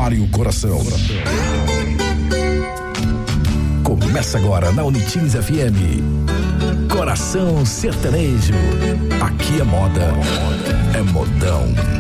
Prepare o coração. Começa agora na Unitins FM. Coração Sertanejo. Aqui é moda, é modão.